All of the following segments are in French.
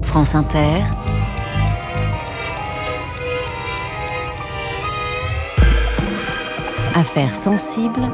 France Inter, Affaires sensibles,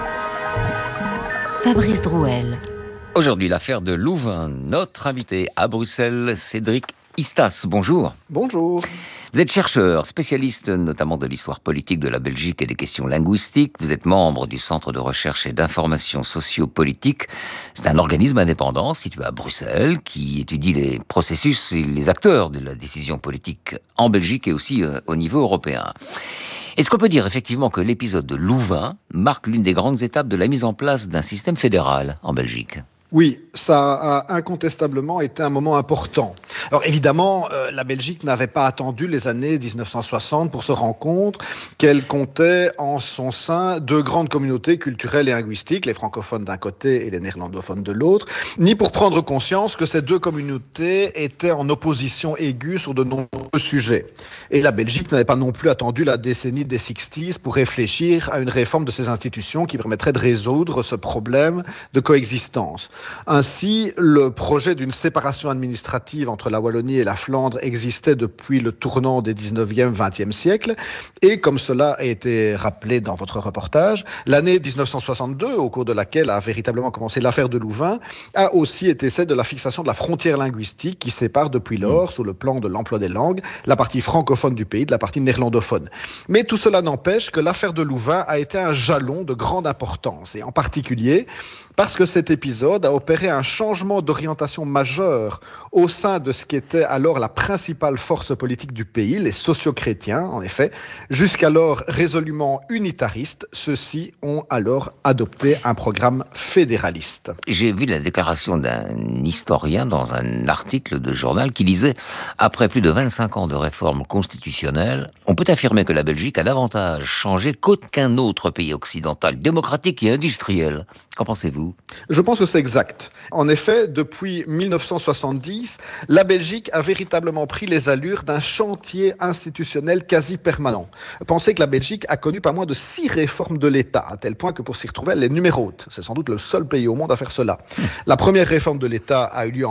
Fabrice Drouel. Aujourd'hui, l'affaire de Louvain. Notre invité à Bruxelles, Cédric Istas. Bonjour. Bonjour. Vous êtes chercheur, spécialiste notamment de l'histoire politique de la Belgique et des questions linguistiques. Vous êtes membre du Centre de recherche et d'information socio-politique. C'est un organisme indépendant situé à Bruxelles qui étudie les processus et les acteurs de la décision politique en Belgique et aussi au niveau européen. Est-ce qu'on peut dire effectivement que l'épisode de Louvain marque l'une des grandes étapes de la mise en place d'un système fédéral en Belgique ? Oui, ça a incontestablement été un moment important. Alors évidemment, la Belgique n'avait pas attendu les années 1960 pour se rendre compte qu'elle comptait en son sein deux grandes communautés culturelles et linguistiques, les francophones d'un côté et les néerlandophones de l'autre, ni pour prendre conscience que ces deux communautés étaient en opposition aiguë sur de nombreux sujets. Et la Belgique n'avait pas non plus attendu la décennie des 60s pour réfléchir à une réforme de ses institutions qui permettrait de résoudre ce problème de coexistence. Ainsi, le projet d'une séparation administrative entre la Wallonie et la Flandre existait depuis le tournant des 19e, 20e siècles. Et comme cela a été rappelé dans votre reportage, l'année 1962, au cours de laquelle a véritablement commencé l'affaire de Louvain, a aussi été celle de la fixation de la frontière linguistique qui sépare depuis lors, sous le plan de l'emploi des langues, la partie francophone du pays de la partie néerlandophone. Mais tout cela n'empêche que l'affaire de Louvain a été un jalon de grande importance. Et en particulier parce que cet épisode a opéré un changement d'orientation majeur au sein de ce qui était alors la principale force politique du pays, les socio-chrétiens, en effet. Jusqu'alors résolument unitaristes, ceux-ci ont alors adopté un programme fédéraliste. J'ai vu la déclaration d'un historien dans un article de journal qui disait « Après plus de 25 ans de réformes constitutionnelles, on peut affirmer que la Belgique a davantage changé qu'aucun autre pays occidental, démocratique et industriel. » Qu'en pensez-vous ? Je pense que c'est exact. En effet, depuis 1970, la Belgique a véritablement pris les allures d'un chantier institutionnel quasi permanent. Pensez que la Belgique a connu pas moins de 6 réformes de l'État, à tel point que pour s'y retrouver, elle les numérote. C'est sans doute le seul pays au monde à faire cela. La première réforme de l'État a eu lieu en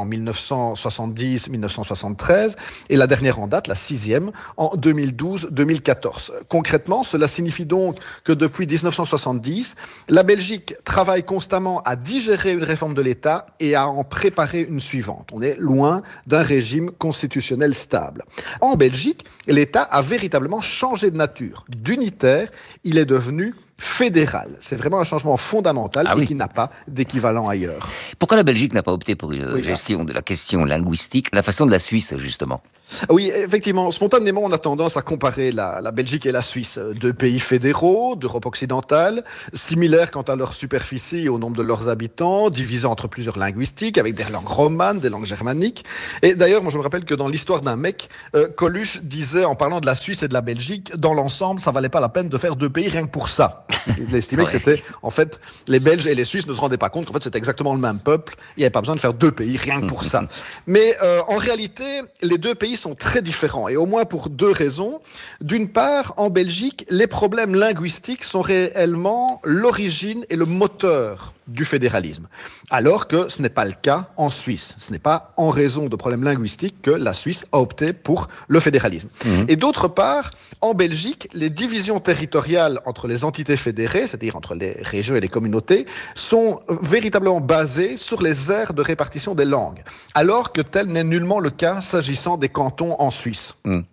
1970-1973 et la dernière en date, la 6e, en 2012-2014. Concrètement, cela signifie donc que depuis 1970, la Belgique travaille constamment à digérer une réforme de l'État et à en préparer une suivante. On est loin d'un régime constitutionnel stable. En Belgique, l'État a véritablement changé de nature. D'unitaire, il est devenu fédéral. C'est vraiment un changement fondamental et qui n'a pas d'équivalent ailleurs. Pourquoi la Belgique n'a pas opté pour une gestion de la question linguistique, la façon de la Suisse, justement ? Oui, effectivement, spontanément, on a tendance à comparer la Belgique et la Suisse, deux pays fédéraux d'Europe occidentale, similaires quant à leur superficie et au nombre de leurs habitants, divisés entre plusieurs linguistiques, avec des langues romanes, des langues germaniques. Et d'ailleurs, moi je me rappelle que dans l'histoire d'un mec, Coluche disait, en parlant de la Suisse et de la Belgique, dans l'ensemble, ça valait pas la peine de faire deux pays rien que pour ça. Il estimait que c'était, en fait, les Belges et les Suisses ne se rendaient pas compte qu'en fait c'était exactement le même peuple, il n'y avait pas besoin de faire deux pays rien que pour ça. Mais en réalité, les deux pays sont très différents, et au moins pour deux raisons. D'une part, en Belgique, les problèmes linguistiques sont réellement l'origine et le moteur du fédéralisme, alors que ce n'est pas le cas en Suisse. Ce n'est pas en raison de problèmes linguistiques que la Suisse a opté pour le fédéralisme. Et d'autre part, en Belgique, les divisions territoriales entre les entités fédérées, c'est-à-dire entre les régions et les communautés, sont véritablement basées sur les aires de répartition des langues, alors que tel n'est nullement le cas s'agissant des cantons en Suisse.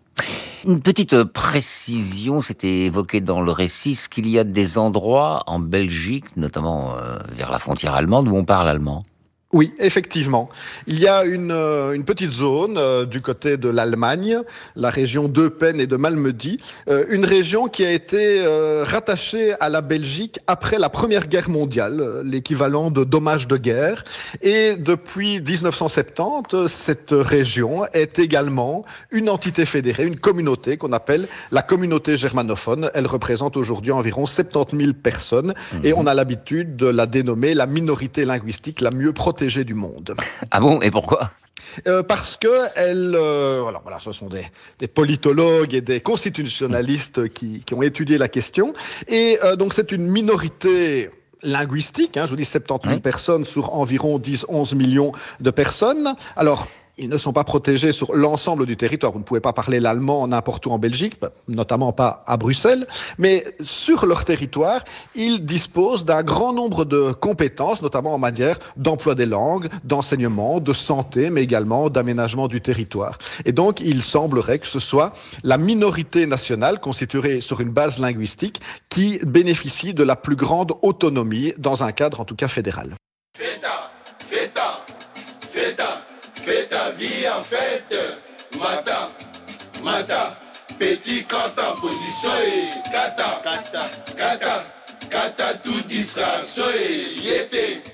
Une petite précision, c'était évoqué dans le récit, qu'il y a des endroits en Belgique, notamment vers la frontière allemande, où on parle allemand. Oui, effectivement. Il y a une petite zone du côté de l'Allemagne, la région d'Eupen et de Malmedy, une région qui a été rattachée à la Belgique après la Première Guerre mondiale, l'équivalent de dommages de guerre. Et depuis 1970, cette région est également une entité fédérée, une communauté qu'on appelle la communauté germanophone. Elle représente aujourd'hui environ 70 000 personnes et on a l'habitude de la dénommer la minorité linguistique la mieux protégée du monde. Ah bon, et pourquoi ? Parce que ce sont des politologues et des constitutionnalistes qui ont étudié la question. Et donc c'est une minorité linguistique, je vous dis 70 000 personnes sur environ 10-11 millions de personnes. Alors, ils ne sont pas protégés sur l'ensemble du territoire. Vous ne pouvez pas parler l'allemand n'importe où en Belgique, notamment pas à Bruxelles, mais sur leur territoire, ils disposent d'un grand nombre de compétences, notamment en matière d'emploi des langues, d'enseignement, de santé, mais également d'aménagement du territoire. Et donc, il semblerait que ce soit la minorité nationale constituée sur une base linguistique qui bénéficie de la plus grande autonomie dans un cadre en tout cas fédéral. Fais ta vie en fête, mata, petit quand en position et kata, tout distraction et yété.